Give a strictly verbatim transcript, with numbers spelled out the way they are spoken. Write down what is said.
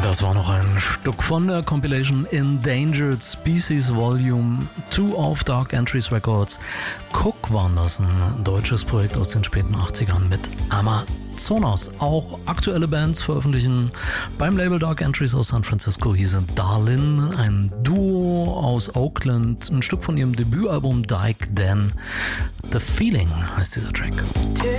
Das war noch ein Stück von der Compilation Endangered Species Volume zwei auf Dark Entries Records. Cook waren das, ein deutsches Projekt aus den späten achtzigern mit Amazonas. Auch aktuelle Bands veröffentlichen beim Label Dark Entries aus San Francisco. Hier sind Darlin, ein Duo aus Oakland, ein Stück von ihrem Debütalbum Dyke Dan. The Feeling heißt dieser Track.